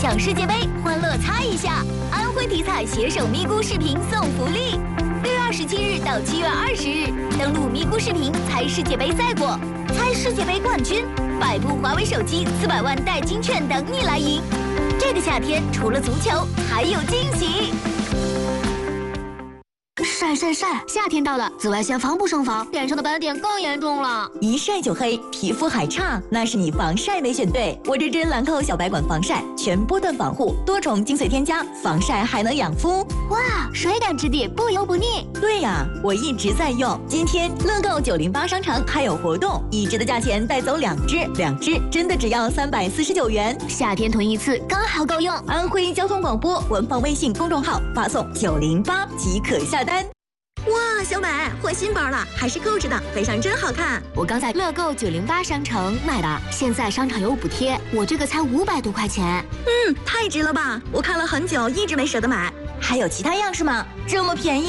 享世界杯，欢乐猜一下！安徽体彩携手咪咕视频送福利，6月27日到7月20日，登录咪咕视频猜世界杯赛果，猜世界杯冠军，100部华为手机，400万代金券等你来赢。这个夏天除了足球，还有惊喜！ 晒！夏天到了，紫外线防不胜防，脸上的斑点更严重了。 一晒就黑，皮肤还差，那是你防晒没选对。我这支兰蔻小白管防晒，全波段防护，多重精粹添加，防晒还能养肤。 哇，水感质地，不油不腻。 对呀，我一直在用。今天乐购908商城还有活动，1支的价钱带走2支，2支真的只要349元。 夏天囤一次刚好够用。 安徽交通广播文房微信公众号发送908即可下单。 哇，小美换新包了，还是购置的，背上真好看。 我刚在乐购908商城买的，现在商场有补贴，我这个才500多块钱。 太值了吧！我看了很久，一直没舍得买。 还有其他样式吗？这么便宜？